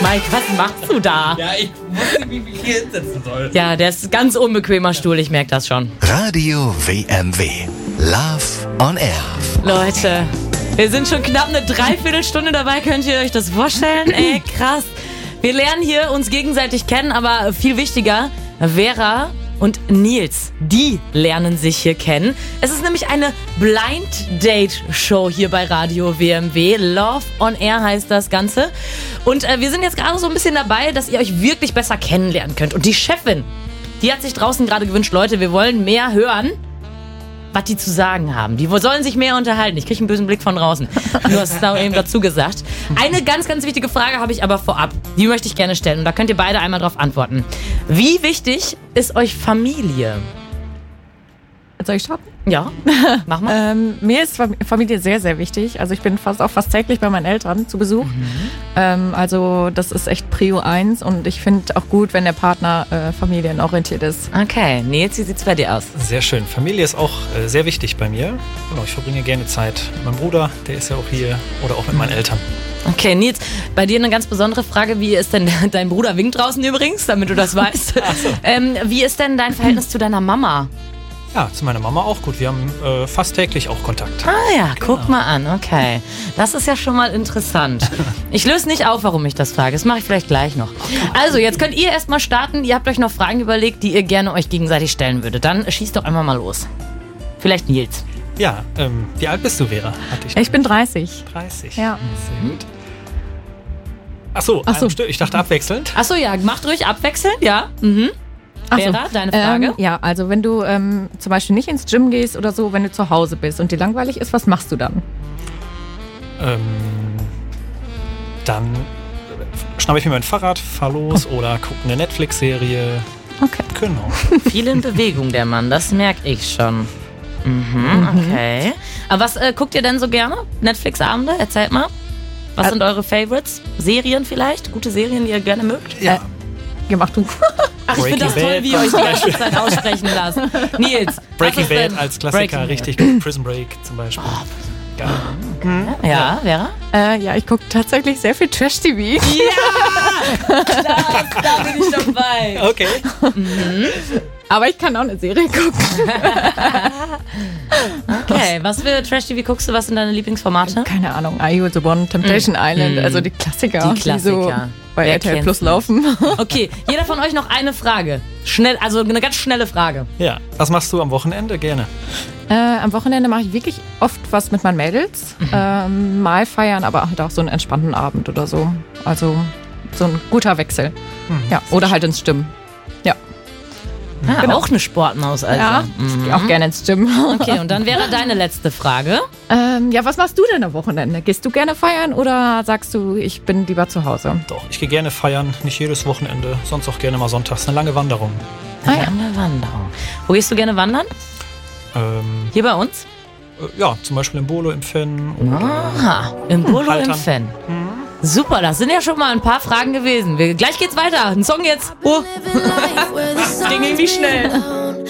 Mike, was machst du da? Ja, ich wusste nicht, wie ich hier hinsetzen soll. Ja, der ist ein ganz unbequemer Stuhl, ich merke das schon. Radio WMW. Love on Air. Leute, wir sind schon knapp eine Dreiviertelstunde dabei, könnt ihr euch das vorstellen? Ey, krass. Wir lernen hier uns gegenseitig kennen, aber viel wichtiger, Vera und Nils, die lernen sich hier kennen. Es ist nämlich eine Blind-Date-Show hier bei Radio WMW. Love on Air heißt das Ganze. Und wir sind jetzt gerade so ein bisschen dabei, dass ihr euch wirklich besser kennenlernen könnt. Und die Chefin, die hat sich draußen gerade gewünscht, Leute, wir wollen mehr hören, was die zu sagen haben. Die sollen sich mehr unterhalten. Ich kriege einen bösen Blick von draußen. Du hast es da eben dazu gesagt. Eine ganz, ganz wichtige Frage habe ich aber vorab. Die möchte ich gerne stellen. Und da könnt ihr beide einmal drauf antworten. Wie wichtig ist euch Familie? Soll ich starten? Ja, mach mal. Mir ist Familie sehr, sehr wichtig. Also ich bin fast täglich bei meinen Eltern zu Besuch. Also das ist echt Prio 1 und ich finde auch gut, wenn der Partner familienorientiert ist. Okay, Nils, wie sieht's bei dir aus? Sehr schön. Familie ist auch sehr wichtig bei mir. Genau, ich verbringe gerne Zeit mit meinem Bruder, der ist ja auch hier, oder auch mit meinen Eltern. Okay, Nils, bei dir eine ganz besondere Frage. Wie ist denn dein Bruder winkt draußen übrigens, damit du das weißt? Ach so. Wie ist denn dein Verhältnis zu deiner Mama? Ja, zu meiner Mama auch gut. Wir haben fast täglich auch Kontakt. Ah ja, guck mal an, okay. Das ist ja schon mal interessant. Ich löse nicht auf, warum ich das frage. Das mache ich vielleicht gleich noch. Also, jetzt könnt ihr erstmal starten. Ihr habt euch noch Fragen überlegt, die ihr gerne euch gegenseitig stellen würdet. Dann schießt doch einmal mal los. Vielleicht Nils. Ja, wie alt bist du, Vera? Ich bin 30. 30. Ja. Sehr gut. Achso, ich dachte abwechselnd. Achso, ja, macht ruhig abwechselnd, ja. Vera, deine Frage? Ja, also wenn du zum Beispiel nicht ins Gym gehst oder so, wenn du zu Hause bist und dir langweilig ist, was machst du dann? Dann schnappe ich mir mein Fahrrad, fahr los oder gucke eine Netflix-Serie. Okay. Genau. Viel in Bewegung, der Mann, das merke ich schon. Okay. Aber was guckt ihr denn so gerne? Netflix-Abende? Erzählt mal. Was sind eure Favorites? Serien vielleicht? Gute Serien, die ihr gerne mögt? Ja. Gemacht und Ach, ich finde das toll, wie ihr euch die ganze Zeit aussprechen lasst. Nils, Breaking Bad als Klassiker, Breaking richtig gut. Prison Break zum Beispiel. Geil. Ja, Vera? ja, ich gucke tatsächlich sehr viel Trash-TV. Ja! Klar, da bin ich dabei. Okay. Aber ich kann auch eine Serie gucken. Okay, was für Trash-TV guckst du? Was sind deine Lieblingsformate? Keine Ahnung, Are You the One, Temptation Island, also die Klassiker. Die Klassiker. So bei Wer RTL kennt's Plus nicht? laufen. Okay, jeder von euch noch eine Frage. Schnell, also eine ganz schnelle Frage. Ja. Was machst du am Wochenende? Gerne. Am Wochenende mache ich wirklich oft was mit meinen Mädels. Mal feiern, aber halt auch so einen entspannten Abend oder so. Also so ein guter Wechsel. Ja, oder halt ins Gym. Ja. Ah, Genau. Auch eine Sportmaus, also. Ja, ich gehe auch gerne ins Gym. Okay, und dann wäre deine letzte Frage. Ja, was machst du denn am Wochenende? Gehst du gerne feiern oder sagst du, ich bin lieber zu Hause? Doch, ich gehe gerne feiern. Nicht jedes Wochenende, sonst auch gerne mal sonntags. Eine lange Wanderung. Eine Wanderung. Wo gehst du gerne wandern? Hier bei uns? Ja, zum Beispiel im Bolo, im Fenn. Aha, im Bolo im Haltern. Fenn. Super, das sind ja schon mal ein paar Fragen gewesen. Gleich geht's weiter. Ein Song jetzt. Oh. Das ging irgendwie schnell.